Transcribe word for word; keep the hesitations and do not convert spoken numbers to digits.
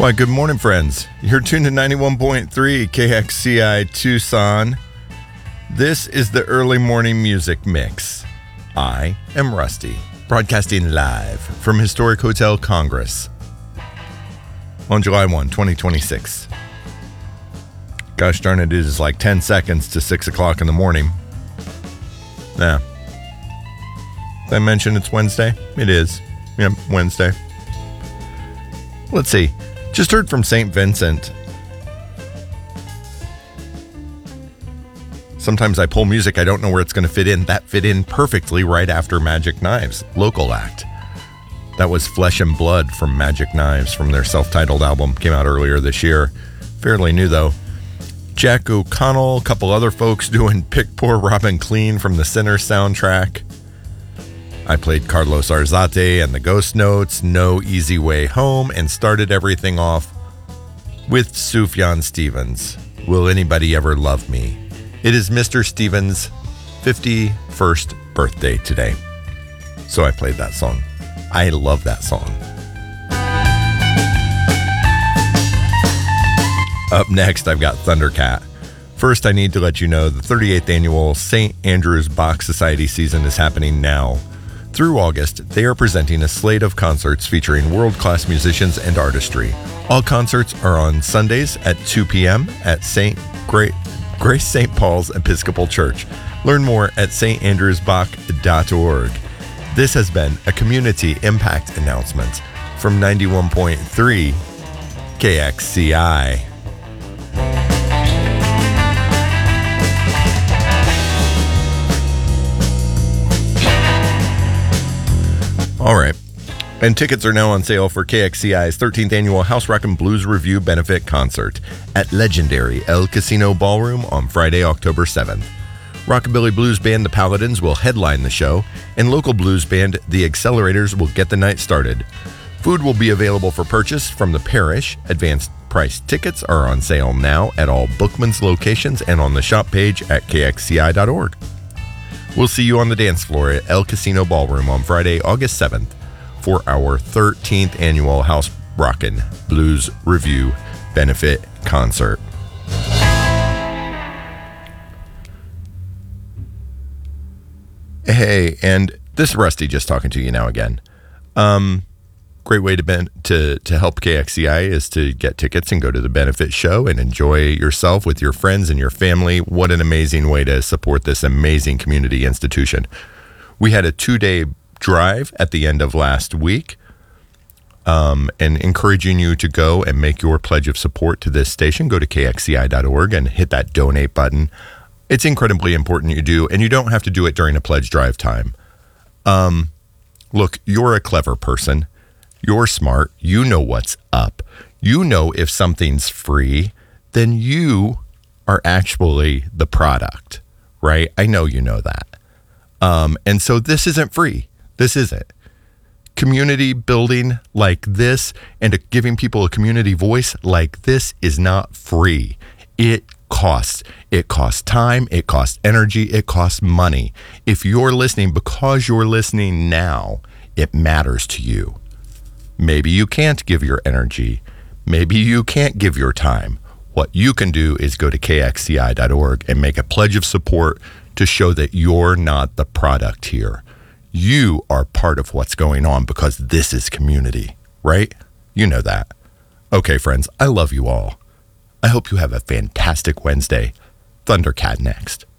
Why, good morning, friends. You're tuned to ninety-one point three K X C I Tucson. This is the early morning music mix. I am Rusty, broadcasting live from Historic Hotel Congress on July first, twenty twenty-six. Gosh darn it, it is like ten seconds to six o'clock in the morning. Nah. Did I mention it's Wednesday? It is. Yep, Wednesday. Let's see. Just heard from Saint Vincent. Sometimes I pull music, I don't know where it's going to fit in. That fit in perfectly right after Magic Knives, local act. That was Flesh and Blood from Magic Knives from their self-titled album. Came out earlier this year. Fairly new though. Jack O'Connell, a couple other folks doing Pick Poor Robin Clean from the Sinner soundtrack. I played Carlos Arzate and the Ghost Notes, No Easy Way Home, and started everything off with Sufjan Stevens, Will Anybody Ever Love Me? It is Mister Stevens' fifty-first birthday today. So I played that song. I love that song. Up next, I've got Thundercat. First, I need to let you know the thirty-eighth annual Saint Andrew's Bach Society season is happening now. Through August, they are presenting a slate of concerts featuring world-class musicians and artistry. All concerts are on Sundays at two p.m. at Saint Gra- Grace Saint Paul's Episcopal Church. Learn more at s t andrews bach dot org. This has been a community impact announcement from ninety-one point three K X C I. All right, and tickets are now on sale for K X C I's thirteenth annual House Rock and Blues Review benefit concert at legendary El Casino Ballroom on Friday, October seventh. Rockabilly blues band The Paladins will headline the show, and local blues band The Accelerators will get the night started. Food will be available for purchase from the parish. Advanced price tickets are on sale now at all Bookman's locations and on the shop page at k x c i dot org. We'll see you on the dance floor at El Casino Ballroom on Friday, August seventh for our thirteenth annual House Rockin' Blues Review benefit concert. Hey, and this is Rusty just talking to you now again. Um, great way to ben- to to help K X C I is to get tickets and go to the benefit show and enjoy yourself with your friends and your family. What an amazing way to support this amazing community institution. We had a two-day drive at the end of last week, um, and encouraging you to go and make your pledge of support to this station. Go to k x c i dot org and hit that donate button. It's incredibly important you do, and you don't have to do it during a pledge drive time. Um, look, you're a clever person. You're smart. You know what's up. You know if something's free, then you are actually the product, right? I know you know that. Um, and so this isn't free. This isn't. Community building like this and giving people a community voice like this is not free. It costs. It costs time. It costs energy. It costs money. If you're listening because you're listening now, it matters to you. Maybe you can't give your energy. Maybe you can't give your time. What you can do is go to k x c i dot org and make a pledge of support to show that you're not the product here. You are part of what's going on because this is community, right? You know that. Okay, friends, I love you all. I hope you have a fantastic Wednesday. Thundercat next.